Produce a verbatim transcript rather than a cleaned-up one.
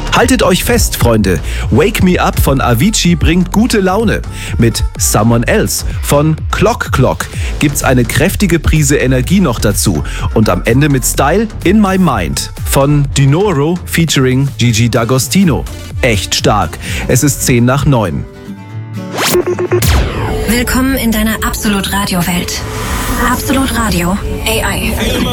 Haltet euch fest, Freunde. Wake Me Up von Avicii bringt gute Laune. Mit Someone Else von Clock Clock gibt's eine kräftige Prise Energie noch dazu. Und am Ende mit Style In My Mind von Dinoro featuring Gigi D'Agostino. Echt stark. Es ist zehn nach neun. Willkommen in deiner Absolut Radio Welt. Absolut Radio A I.